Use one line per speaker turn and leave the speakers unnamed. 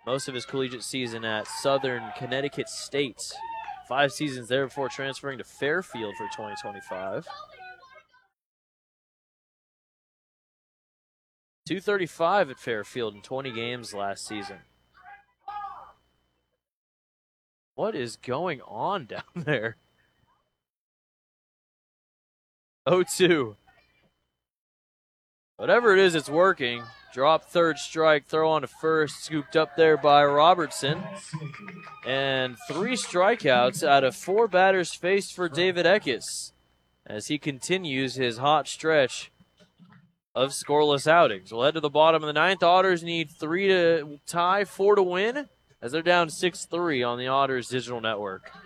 most of his collegiate season at Southern Connecticut State. 5 seasons there before transferring to Fairfield for 2025. .235 at Fairfield in 20 games last season. What is going on down there? 0-2. Whatever it is, it's working. Drop third strike, throw on to first, scooped up there by Robertson. And 3 strikeouts out of 4 batters faced for David Eckes as he continues his hot stretch of scoreless outings. We'll head to the bottom of the 9th. Otters need 3 to tie, 4 to win, as they're down 6-3 on the Otters Digital Network.